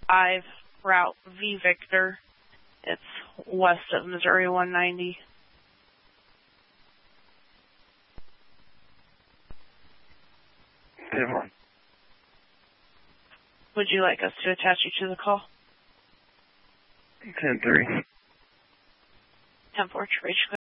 5, route V Victor. It's west of Missouri 190. Would you like us to attach you to the call? 10-3. 10-4, reach